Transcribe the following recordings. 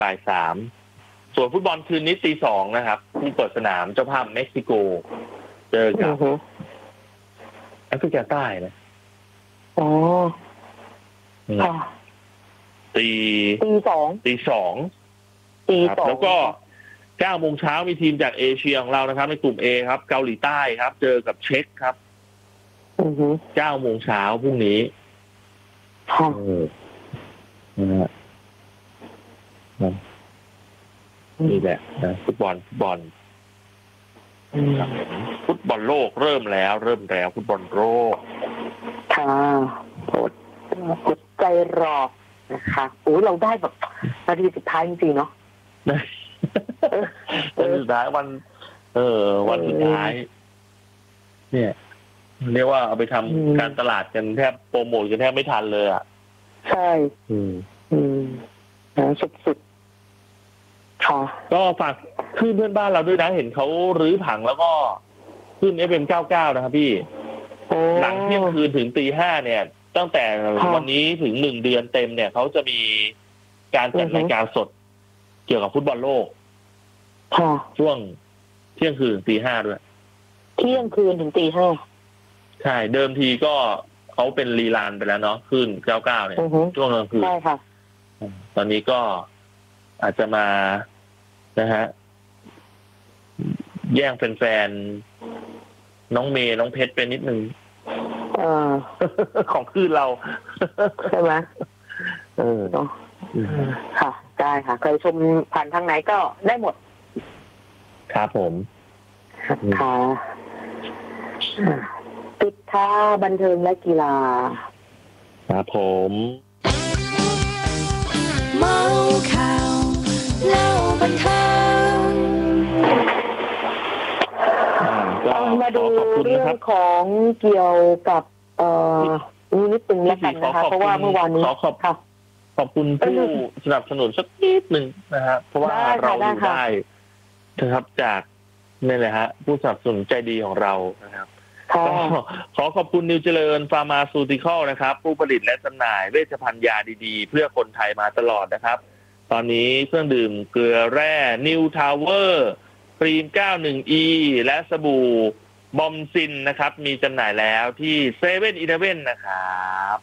บ่าย 3ส่วนฟุตบอลคืนนี้ตี 2นะครับที่เปิดสนามเจ้าภาพเม็กซิโกเจอกับแอฟริกาใต้นะอ๋อตี 2แล้วก็9 โมงเช้ามีทีมจากเอเชียของเรานะครับในกลุ่ม A ครับเกาหลีใต้ครับเจอกับเช็กครับ9 โมงเช้าพรุ่งนี้นี่แหละนะฟุตบอลโลกเริ่มแล้วฟุตบอลโลกค่ะกดใจรอนะคะโอ้เราได้แบบนาทีสุดท้ายจริงๆเนาะวันสุดท้ายวันสุดท้ายเนี่ยเรียกว่าเอาไปทำการตลาดกันแทบโปรโมทกันแทบไม่ทันเลยอ่ะใช่สุดๆค่ะก็ฝากขึ้นเพื่อนบ้านเราด้วยนะเห็นเขารื้อผังแล้วก็ขึ้น FM99 นะครับพี่หลังเที่ยงคืนถึงตี 5เนี่ยตั้งแต่วันนี้ถึง1 เดือนเต็มเนี่ยเขาจะมีการจัดรายการสดเกี่ยวกับฟุตบอลโลกช่วงเที่ยงคืนตี 5ด้วยเที่ยงคืนถึงตี 5 ใช่เดิมทีก็เขาเป็นรีลันไปแล้วเนาะขึ้น99เนี่ยช่วงกลางคืนใช่ค่ะตอนนี้ก็อาจจะมานะฮะแย่งแฟนๆน้องเมย์น้องเพชรเป็นนิดนึงของคืนเราใช่ไหมค่ะได้ค่ะใครชมผ่านทางไหนก็ได้หมดครับผมค่ะติดท่าบันเทิงและกีฬาครับผมเมาข่าวเล่าบันเทิงมาดูเรื่องของเกี่ยวกับนิดนึงแล้วกันนะคะเพราะว่าเมื่อวานนี้ขอบคุณผู้สนับสนุนสักนิดหนึ่งนะครับเพราะว่าเราอยู่ได้นะครับจากนี่แหละฮะผู้สนับสนุนใจดีของเรานะครับขอขอบคุณนิวเจริญฟาร์มาซูติคอลนะครับผู้ผลิตและจำหน่ายเวชภัณฑ์ยาดีๆเพื่อคนไทยมาตลอดนะครับตอนนี้เครื่องดื่มเกลือแร่นิวทาวเวอร์ครีม 91E และสบู่บอมซินนะครับมีจำหน่ายแล้วที่เซเว่นอีเลฟเว่นนะครับ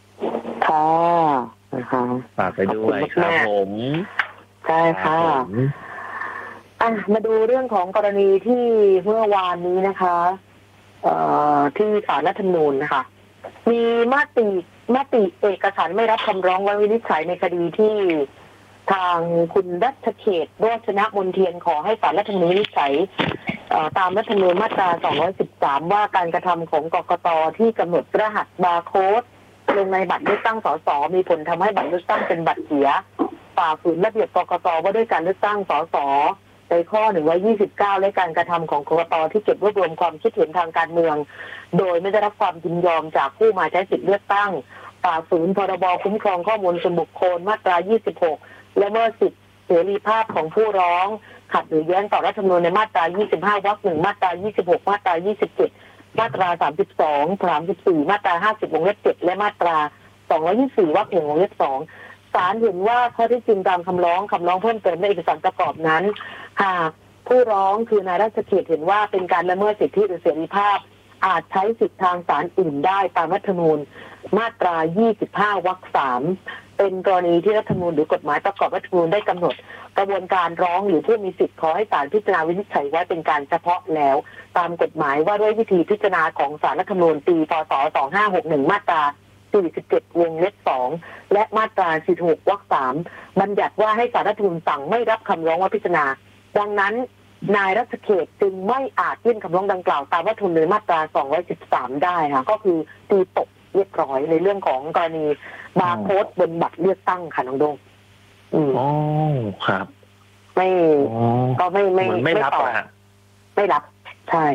ค่ะฝากไปด้วยครับผมใช่ค่ะมาดูเรื่องของกรณีที่เมื่อวานนี้นะคะที่ศาลรัฐธรรมนูญนะคะมีมติเอกสารไม่รับคำร้องไว้วินิจฉัยในคดีที่ทางคุณรัชเขตโรจนมนเทียนขอให้ศาลรัฐธรรมนูญวินิจฉัยตามรัฐธรรมนูญมาตรา213ว่าการกระทำของกกต.ที่กำหนดรหัสบาร์โค้ดลงในบัตรเลือกตั้งสสมีผลทำให้บัตรเลือกตั้งเป็นบัตรเสียฝ่าฝืนระเบียบกกต.ว่าด้วยการเลือกตั้งสสในข้อ129และการกระทำของกกต.ที่เก็บรวบรวมความคิดเห็นทางการเมืองโดยไม่ได้รับความยินยอมจากผู้มาใช้สิทธิเลือกตั้งฝ่าฝืนพรบคุ้มครองข้อมูลส่วนบุคคลมาตรา26และเมื่อสิทธิเสรีภาพของผู้ร้องขัดหรือแย้งต่อรัฐธรรมนูญในมาตรา25วรรค1มาตรา26มาตรา27มาตรา32 34มาตรา50วงเล็บ7และมาตรา224วรรค1วงเล็บ2ศาลเห็นว่าข้อที่จริงตามคำร้องเพิ่มเติมในเอกสารประกอบนั้นหากผู้ร้องคือนายราชเขตเห็นว่าเป็นการละเมิดสิทธิหรือเสรีภาพอาจใช้สิทธิทางศาลอื่นได้ตามรัฐธรรมนูญมาตรา25วรรค3เป็นกรณีที่รัฐธรรมนูญหรือกฎหมายประกอบรัฐธรรมนูญได้กำหนดกระบวนการร้องหรือผู้มีสิทธิ์ขอให้ศาลพิจารณาวินิจฉัยไว้เป็นการเฉพาะแล้วตามกฎหมายว่าด้วยวิธีพิจารณาของศาลรัฐธรรมนูญปีพ.ศ. 2561มาตรา47วงเล็บ2และมาตรา46วรรค3บัญญัติว่าให้ศาลรัฐธรรมนูญสั่งไม่รับคำร้องว่าพิจารณาดังนั้นนายรัชเขตจึงไม่อาจยื่นคำร้องดังกล่าวตามรัฐธรรมนูญมาตรา213ได้ค่ะก็คือตีตกเรียบร้อยในเรื่องของกรณีบาร์โค้ดบนบัตรเลือกตั้งค่ะน้องดงครับก็ไม่รับต่อไม่รับใช่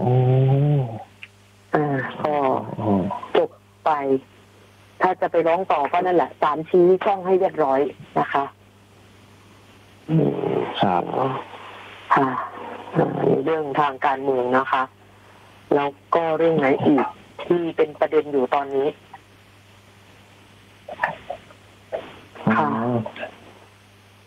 ก็จบไปถ้าจะไปร้องต่อก็นั่นแหละศาลชี้ช่องให้เรียบร้อยนะคะครับค่ะเรื่องทางการเมืองนะคะแล้วก็เรื่องไหนอีกที่เป็นประเด็นอยู่ตอนนี้